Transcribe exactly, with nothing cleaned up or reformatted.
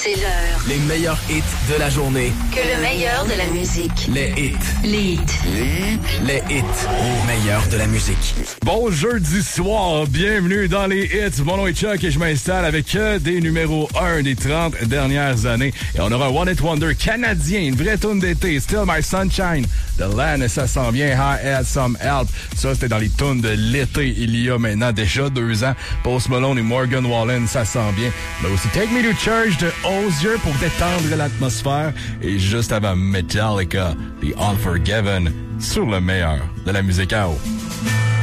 C'est l'heure. Les meilleurs hits de la journée. Que le meilleur de la musique. Les hits. Les hits. Les hits. Au meilleur de la musique. Bon jeudi soir, bienvenue dans les hits. Mon nom est Chuck et je m'installe avec que des numéros un des trente dernières années. Et on aura un One Hit Wonder canadien, une vraie tune d'été, Still My Sunshine, The Land, et ça s'en vient, I Had Some Help. Ça, c'était dans les tunes de l'été il y a maintenant déjà deux ans. Post Malone et Morgan Wallen, ça s'en vient. Mais aussi Take Me to Church de Hozier pour détendre l'atmosphère. Et juste avant Metallica, The Unforgiven, sur le meilleur de la musique à eau.